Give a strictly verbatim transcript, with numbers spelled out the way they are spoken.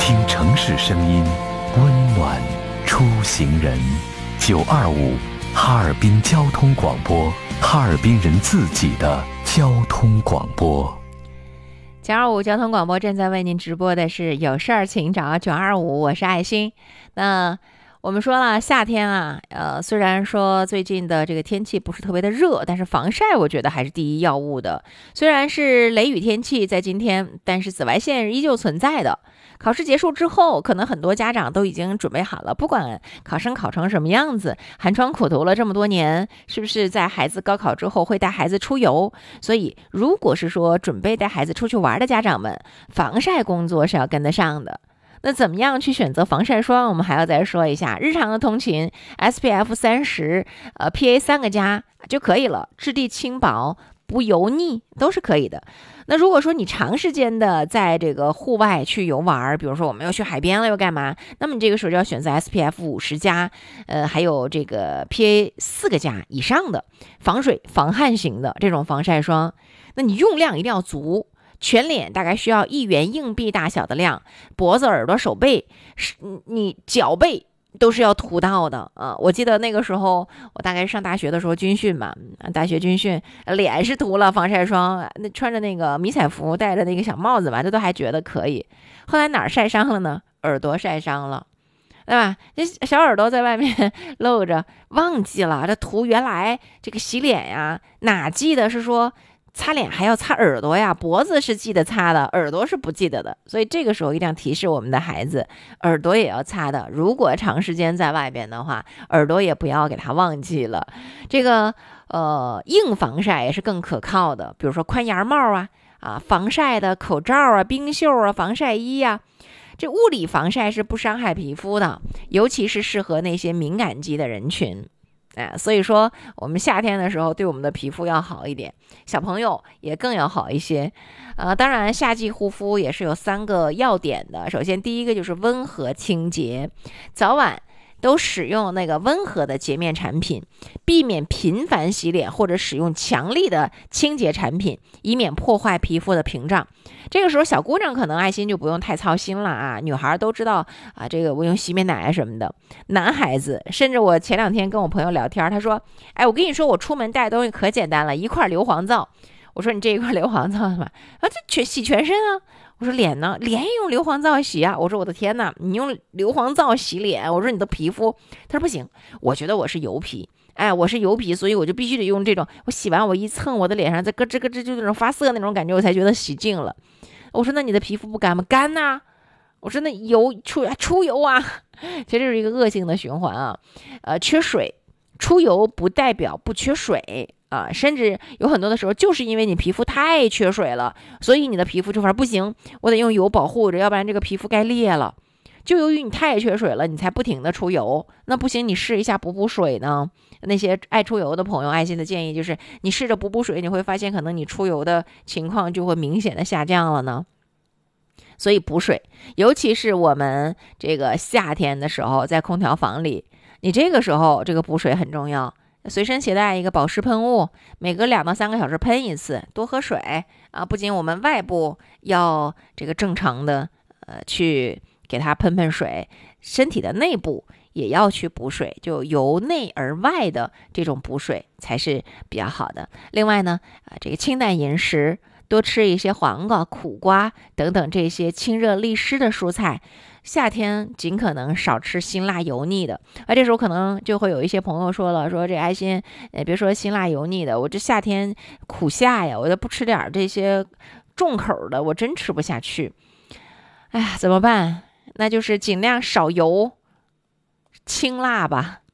听城市声音，温暖出行人。九二五哈尔滨交通广播，哈尔滨人自己的交通广播。 九二五交通广播正在为您直播的是有事儿请找九二五，我是爱心。那我们说了，夏天啊，呃，虽然说最近的这个天气不是特别的热，但是防晒我觉得还是第一要务的。虽然是雷雨天气在今天，但是紫外线依旧存在的。考试结束之后，可能很多家长都已经准备好了，不管考生考成什么样子，寒窗苦读了这么多年，是不是在孩子高考之后会带孩子出游？所以如果是说准备带孩子出去玩的家长们，防晒工作是要跟得上的。那怎么样去选择防晒霜？我们还要再说一下，日常的通勤 S P F 三十，呃 P A 三个加就可以了，质地轻薄，不油腻，都是可以的。那如果说你长时间的在这个户外去游玩，比如说我们要去海边了又干嘛，那么你这个时候就要选择 S P F 五十加，呃，还有这个 P A 四个加以上的防水防汗型的这种防晒霜。那你用量一定要足，全脸大概需要一元硬币大小的量，脖子、耳朵、手背，是你脚背都是要涂到的啊！我记得那个时候，我大概上大学的时候军训嘛，大学军训脸是涂了防晒霜，那穿着那个迷彩服，戴着那个小帽子吧，这都还觉得可以。后来哪儿晒伤了呢？耳朵晒伤了，对吧？这小耳朵在外面露着，忘记了这涂原来这个洗脸呀，哪记得是说擦脸还要擦耳朵呀，脖子是记得擦的，耳朵是不记得的，所以这个时候一定要提示我们的孩子，耳朵也要擦的。如果长时间在外边的话，耳朵也不要给他忘记了。这个呃硬防晒也是更可靠的，比如说宽檐帽啊，啊防晒的口罩啊、冰袖啊、防晒衣啊。这物理防晒是不伤害皮肤的，尤其是适合那些敏感肌的人群。哎，所以说我们夏天的时候对我们的皮肤要好一点，小朋友也更要好一些。呃，当然夏季护肤也是有三个要点的。首先第一个就是温和清洁，早晚都使用那个温和的洁面产品，避免频繁洗脸或者使用强力的清洁产品，以免破坏皮肤的屏障。这个时候小姑娘可能爱心就不用太操心了啊，女孩都知道啊，这个我用洗面奶什么的。男孩子，甚至我前两天跟我朋友聊天，他说，哎，我跟你说我出门带的东西可简单了，一块硫磺皂。我说你这一块硫磺皂什么啊？这全洗全身啊。我说脸呢？脸也用硫磺皂洗啊！我说我的天哪，你用硫磺皂洗脸？我说你的皮肤，他说不行，我觉得我是油皮，哎，我是油皮，所以我就必须得用这种，我洗完我一蹭我的脸上，这咯吱咯吱就那种发涩那种感觉，我才觉得洗净了。我说那你的皮肤不干吗？干呐、啊！我说那油出出油啊！其实这是一个恶性的循环啊，呃，缺水，出油不代表不缺水。啊，甚至有很多的时候，就是因为你皮肤太缺水了，所以你的皮肤就说不行，我得用油保护着，要不然这个皮肤该裂了。就由于你太缺水了，你才不停的出油。那不行，你试一下补补水呢。那些爱出油的朋友，爱心的建议就是，你试着补补水，你会发现可能你出油的情况就会明显的下降了呢。所以补水，尤其是我们这个夏天的时候，在空调房里，你这个时候这个补水很重要。随身携带一个保湿喷雾，每隔两到三个小时喷一次，多喝水啊！不仅我们外部要这个正常的呃去给它喷喷水，身体的内部也要去补水，就由内而外的这种补水才是比较好的。另外呢，啊、呃、这个清淡饮食，多吃一些黄瓜、苦瓜等等这些清热利湿的蔬菜。夏天尽可能少吃辛辣油腻的，而这时候可能就会有一些朋友说了，说这爱心，哎，别说辛辣油腻的，我这夏天苦夏呀，我就不吃点这些重口的，我真吃不下去。哎呀，怎么办？那就是尽量少油、清辣吧。